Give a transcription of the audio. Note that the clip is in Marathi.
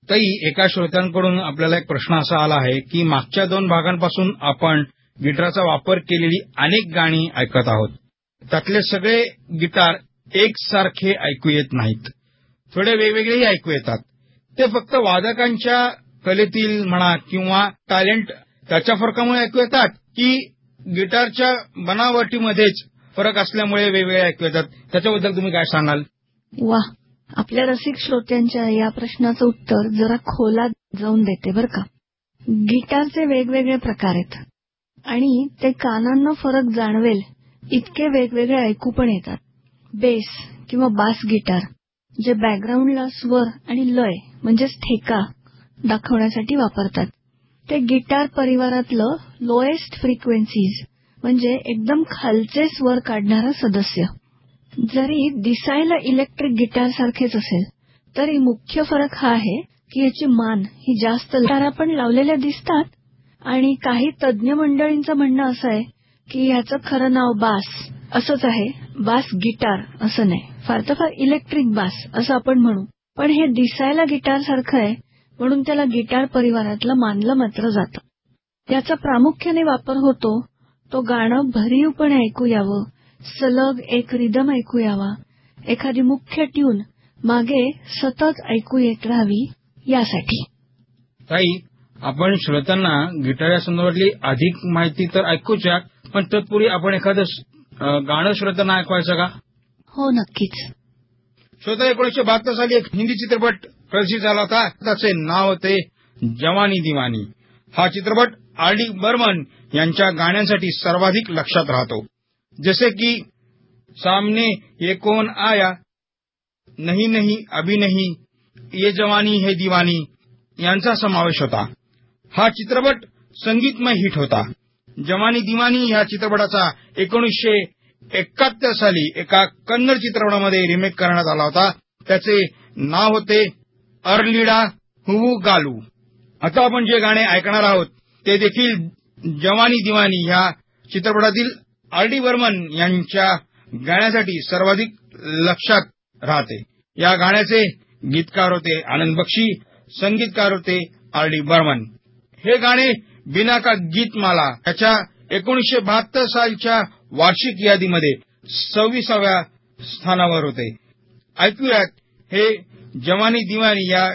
ताई, एका श्रोत्यांकडून आपल्याला एक प्रश्न असा आला आहे की मागच्या 2 भागांपासून आपण गिटारचा वापर केलेली अनेक गाणी ऐकत आहोत. त्यातले सगळे गिटार एकसारखे ऐकू येत नाहीत. थोडे वेगवेगळेही ऐकू येतात. ते फक्त वादकांच्या कलेतील म्हणा किंवा टॅलेंट त्याच्या फरकामुळे ऐकू येतात की गिटारच्या बनावटीमध्येच फरक असल्यामुळे वेगवेगळे ऐकू येतात. त्याच्याबद्दल तुम्ही काय सांगाल? वा, आपल्या रसिक श्रोत्यांच्या या प्रश्नाचं उत्तर जरा खोलात जाऊन देते बरं का. गिटारचे वेगवेगळे प्रकार आहेत आणि ते कानांना फरक जाणवेल इतके वेगवेगळे ऐकू पण येतात. बेस किंवा बास गिटार जे बॅकग्राऊंडला स्वर आणि लय म्हणजेच ठेका दाखवण्यासाठी वापरतात. ते गिटार परिवारातलं लोएस्ट फ्रिक्वेन्सीज म्हणजे एकदम खालचे स्वर काढणारा सदस्य. जरी दिसायला इलेक्ट्रिक गिटार सारखेच असेल तरी मुख्य फरक हा आहे की याची मान ही जास्त. गिटारा पण लावलेल्या दिसतात आणि काही तज्ज्ञ मंडळींचं म्हणणं असं आहे की ह्याचं खरं नाव बास असंच आहे, बास गिटार असं नाही. फार तर फार इलेक्ट्रिक बास असं आपण म्हणू. पण हे दिसायला गिटार सारखं आहे म्हणून त्याला गिटार परिवारातलं मानलं मात्र जातं. याचा प्रामुख्याने वापर होतो तो गाणं भरीवपणे ऐकू यावं, सलग एक रिदम ऐकू यावा, एखादी मुख्य ट्यून मागे सतत ऐकू येत राहावी यासाठी. ताई, आपण श्रोत्यांना गिटार या संदर्भातली अधिक माहिती तर ऐकूच्या, पण तत्पूर्वी आपण एखादं गाणं श्रोत्यांना ऐकवायचं का? हो, नक्कीच. श्रोता, 1972 साली एक हिंदी चित्रपट प्रदर्शित झाला होता. त्याचे नाव होते जवानी दिवानी. हा चित्रपट आर.डी. बर्मन यांच्या गाण्यांसाठी सर्वाधिक लक्षात राहतो. जसे की सामने ये कौन आया, नहीं नहीं अभी नहीं, ये जवानी है दीवानी यांचा समावेश होता. हा चित्रपट संगीतमय हिट होता. जवानी दिवानी ह्या चित्रपटाचा 1971 साली एका कन्नड चित्रपटामध्ये रिमेक करण्यात आला होता. त्याचे नाव होते अरलिडा हुवू गालू. आता आपण जे गाणे ऐकणार आहोत ते देखील जवानी दिवानी ह्या चित्रपटातील आर.डी. बर्मन यांच्या गाण्यासाठी सर्वाधिक लक्षात राहते. या गाण्याचे गीतकार होते आनंद बक्षी, संगीतकार होते आर.डी. बर्मन. हे गाणे बिना का गीतमाला याच्या 1972 सालच्या वार्षिक यादीमध्ये 26व्या स्थानावर होते. ऐकूयात हे जवानी दिवानी या